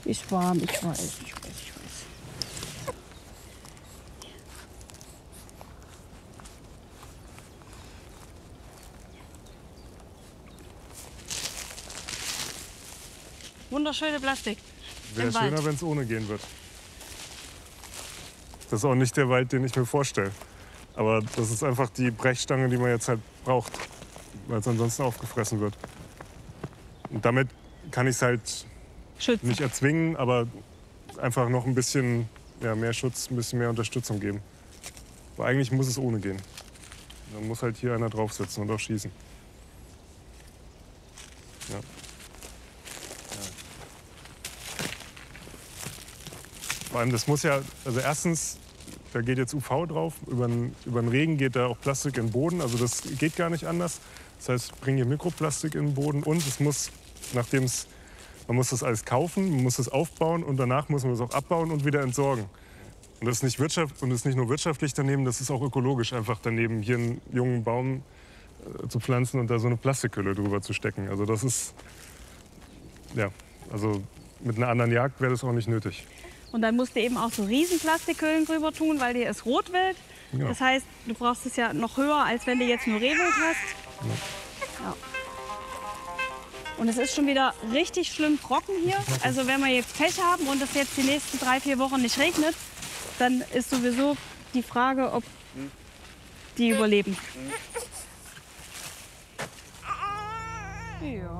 Ist warm, ich weiß, ich weiß, ich weiß. Wunderschöne Plastik. Wäre schöner, wenn es ohne gehen wird. Das ist auch nicht der Wald, den ich mir vorstelle. Aber das ist einfach die Brechstange, die man jetzt halt braucht, weil es ansonsten aufgefressen wird. Und damit kann ich es halt Schützen. nicht erzwingen, aber einfach noch ein bisschen mehr Schutz, ein bisschen mehr Unterstützung geben. Aber eigentlich muss es ohne gehen. Dann muss halt hier einer drauf sitzen und auch schießen. Ja. Vor allem, das muss ja, also erstens, da geht jetzt UV drauf, über den Regen geht da auch Plastik in den Boden, also das geht gar nicht anders. Das heißt, ich bringe hier Mikroplastik in den Boden und es muss, man muss das alles kaufen, man muss das aufbauen und danach muss man es auch abbauen und wieder entsorgen. Und das ist nicht nur wirtschaftlich daneben, das ist auch ökologisch, einfach daneben hier einen jungen Baum zu pflanzen und da so eine Plastikhülle drüber zu stecken. Also das ist, also mit einer anderen Jagd wäre das auch nicht nötig. Und dann musst du eben auch so riesen Plastikhüllen drüber tun, weil dir ist Rotwild. Ja. Das heißt, du brauchst es ja noch höher, als wenn du jetzt nur Rehwild hast. Ja. Und es ist schon wieder richtig schlimm trocken hier. Also wenn wir jetzt Pech haben und es jetzt die nächsten 3, 4 Wochen nicht regnet, dann ist sowieso die Frage, ob die überleben. Ja.